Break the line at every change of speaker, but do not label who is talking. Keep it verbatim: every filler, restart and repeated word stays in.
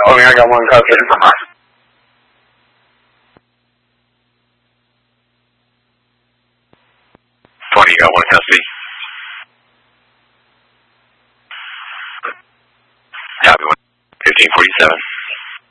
Okay, I got one custody.
twenty, you got one custody. Copy one. fifteen forty-seven.